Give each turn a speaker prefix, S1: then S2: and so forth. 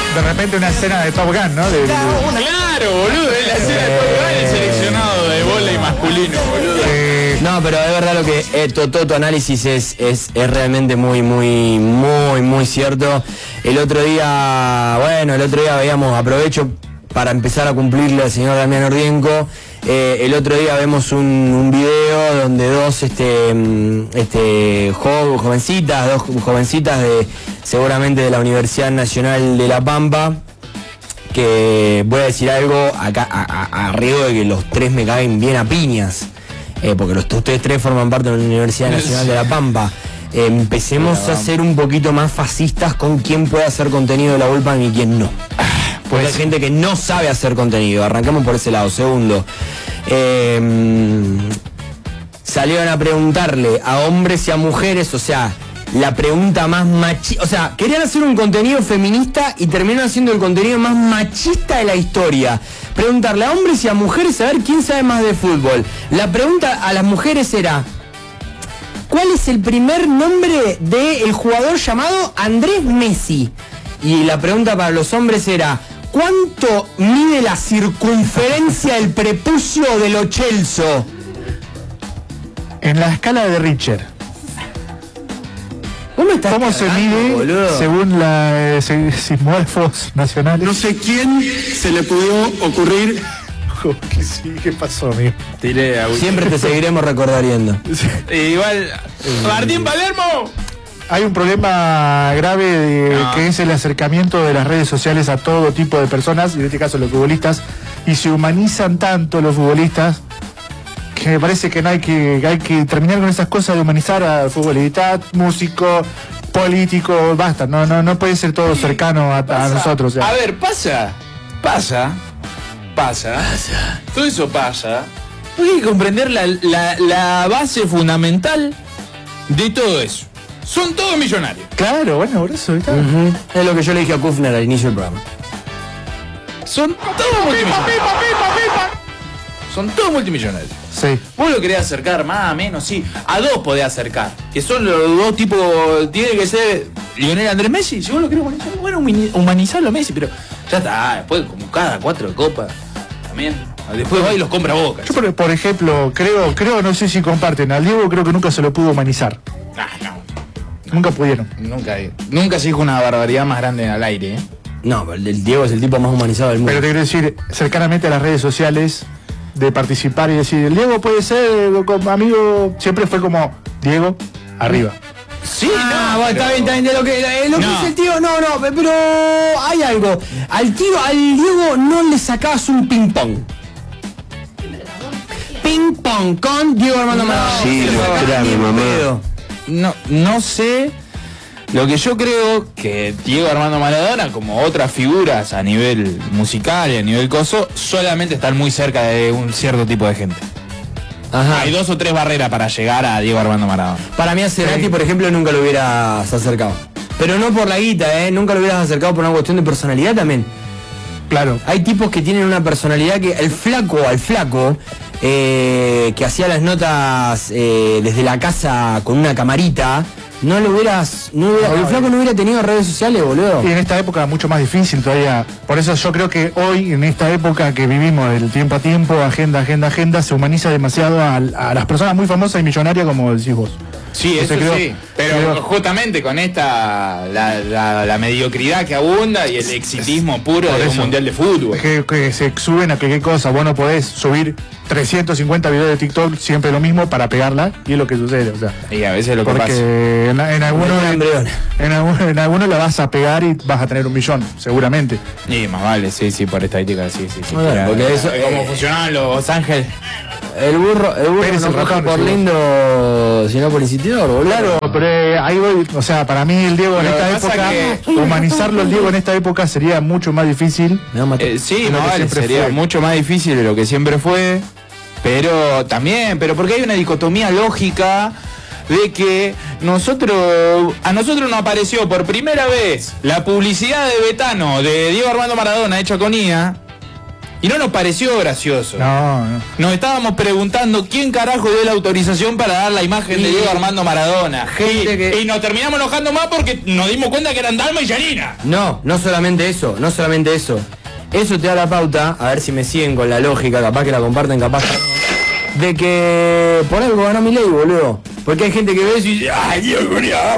S1: de repente una escena de Top Gun, ¿no?
S2: Claro, boludo, es la escena de Top Gun, el seleccionado de vóley masculino, boludo.
S3: No, pero es verdad lo que todo tu análisis es realmente muy cierto. El otro día veíamos, aprovecho para empezar a cumplirle al señor Damián Ordienco. El otro día vemos un video donde dos jovencitas seguramente de la Universidad Nacional de La Pampa, que voy a decir algo acá a riesgo de que los tres me caen bien a piñas, porque ustedes tres forman parte de la Universidad Nacional de La Pampa. Empecemos a ser un poquito más fascistas con quién puede hacer contenido de la Vulpan y quién no. Porque hay gente que no sabe hacer contenido. Arrancamos por ese lado. Segundo, salieron a preguntarle a hombres y a mujeres, o sea, la pregunta más machista, o sea, querían hacer un contenido feminista y terminaron haciendo el contenido más machista de la historia. Preguntarle a hombres y a mujeres a ver quién sabe más de fútbol. La pregunta a las mujeres era: ¿cuál es el primer nombre del jugador llamado Andrés Messi? Y la pregunta para los hombres era: ¿cuánto mide la circunferencia del prepucio de Lo Celso?
S1: En la escala de Richter. ¿Cómo se mide, boludo, según la sismógrafos nacionales?
S4: No sé quién se le pudo ocurrir.
S1: ¿Qué pasó, amigo?
S3: Siempre te seguiremos recordando.
S2: Igual, Martín Palermo.
S1: Hay un problema grave que es el acercamiento de las redes sociales a todo tipo de personas, y en este caso los futbolistas, y se humanizan tanto los futbolistas que me parece que hay que terminar con esas cosas de humanizar al futbolista, músico, político, basta, no puede ser todo cercano a nosotros.
S2: A ver, pasa. Todo eso pasa. Porque hay que comprender la base fundamental de todo eso. Son todos millonarios.
S1: Claro, bueno, por eso.
S3: Es lo que yo le dije a Kufner al inicio del programa.
S2: Son todos multimillonarios. Son todos multimillonarios.
S1: Sí.
S2: Vos lo querés acercar más o menos, sí. A dos podés acercar. Que son los dos tipos. Tiene que ser Lionel Andrés Messi. Si vos lo querés humanizar, bueno, humanizarlo a Messi, pero ya está. Después, como cada 4 copas, también. Después va y los compra Boca.
S1: Yo, por ejemplo, creo, no sé si comparten. Al Diego creo que nunca se lo pudo humanizar.
S2: No.
S1: Nunca pudieron.
S2: Nunca se dijo una barbaridad más grande al aire, ¿eh?
S3: No, pero el Diego es el tipo más humanizado del mundo.
S1: Pero te quiero decir, cercanamente a las redes sociales, de participar y decir, el Diego puede ser amigo, siempre fue como, Diego, arriba.
S3: Sí, bueno, está bien, de lo que es el tío, pero hay algo. Al Diego no le sacabas un ping-pong. Ping-pong con Diego Armando Maradona.
S5: Sí, mostrame, mamá.
S2: No sé. Lo que yo creo que Diego Armando Maradona, como otras figuras a nivel musical y a nivel coso, solamente están muy cerca de un cierto tipo de gente. Ajá. Hay 2 o 3 barreras para llegar a Diego Armando Maradona.
S3: Para mí a Cerati, por ejemplo, nunca lo hubieras acercado. Pero no por la guita, nunca lo hubieras acercado por una cuestión de personalidad también. Claro. Hay tipos que tienen una personalidad que... Al flaco, que hacía las notas desde la casa con una camarita... el flaco no hubiera tenido redes sociales, boludo.
S1: Y en esta época mucho más difícil todavía. Por eso yo creo que hoy, en esta época que vivimos del tiempo a tiempo, agenda, se humaniza demasiado a las personas muy famosas y millonarias, como decís vos.
S2: Sí, eso sí. Pero justamente con esta, la mediocridad que abunda y el exitismo puro de un mundial de fútbol.
S1: Que se suben a que qué cosa. Vos no podés subir 350 videos de TikTok siempre lo mismo para pegarla, y es lo que sucede, o sea.
S2: Y a veces lo que pasa.
S1: Porque en algunos la vas a pegar y vas a tener 1 millón, seguramente.
S2: Y más vale, sí, por estadística, sí.
S3: Bueno, porque eso,
S2: ¿cómo funcionaban los Ángeles?
S3: El burro no coja por lindo, sino por incitador, boludo.
S1: Claro, pero ahí voy, o sea, para mí el Diego en esta época, humanizarlo el Diego en esta época sería mucho más difícil.
S2: Sería mucho más difícil de lo que siempre fue, pero porque hay una dicotomía lógica de que a nosotros nos apareció por primera vez la publicidad de Betano de Diego Armando Maradona hecha con IA. Y no nos pareció gracioso.
S1: No, no.
S2: Nos estábamos preguntando quién carajo dio la autorización para dar la imagen de Diego Armando Maradona. Y nos terminamos enojando más porque nos dimos cuenta que eran Dalma y Yanina.
S3: No solamente eso, no solamente eso. Eso te da la pauta, a ver si me siguen con la lógica, capaz que la comparten, capaz que no, de que por algo ganó Milei, boludo. Porque hay gente que ve eso y dice, ay, Dios mío,